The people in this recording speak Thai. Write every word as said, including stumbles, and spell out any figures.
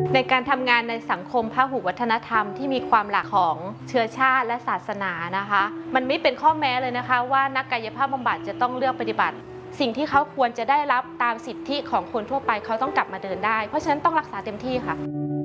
ในการทำงานในสังคมพหุวัฒนธรรมที่มีความหลากของเชื้อชาติและศาสนานะคะมันไม่เป็นข้อแม้เลยนะคะว่านักกายภาพบำบัดจะต้องเลือกปฏิบัติสิ่งที่เขาควรจะได้รับตามสิทธิของคนทั่วไปเขาต้องกลับมาเดินได้เพราะฉะนั้นต้องรักษาเต็มที่ค่ะ